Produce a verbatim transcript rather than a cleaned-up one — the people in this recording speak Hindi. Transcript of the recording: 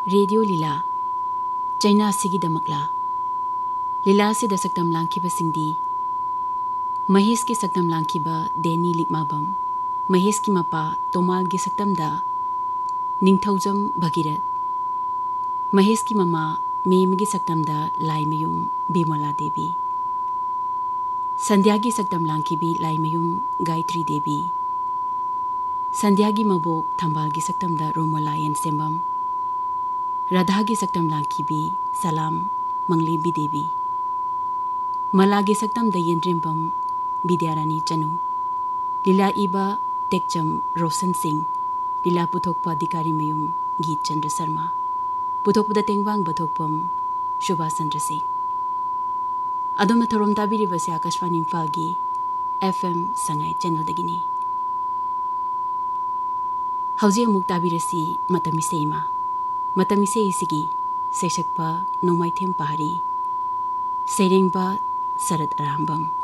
रेडियो लीला चाइना सिगिदमकला लीला से दशकतम लांखिबा सिंदी महेश की सक्तम लांखिबा देनी लिकमाबम महेश की मपा तोमाल की सक्तम दा निंगथौजम भगीरथ महेश की ममा मेम की सक्तम दा लाइमयुम बिमला देवी संध्या की सक्तम लांखिबी लाइमयुम गायत्री देवी संध्या की मबोक थंबाल की सक्तम दा रोमोलायन सेम्बम राधा की सक्तम लांखिबी सलाम मंगलीबी देवी मला की सक्तम दा येंद्रेम्बम विद्यारानी चनु लीला इबा टेकचम रोशन सिंह लीला पुथोकपा अधिकारी मयुम गीत चंद्र शर्मा पुथोकपदा तेंगवांग बथोकपम सुभाष चंद्र सिंह अदोम थरोम ताबिरिबसे आकाशवाणी इम्फालगी एफएम संगाई चैनल दगिनी हौजे अमुक ताबिरसी मतमिसेमा मतमिसे इसिगी सेसकपा नोमाइथेम पहाड़ी सेरेंगबा शरद अरांबम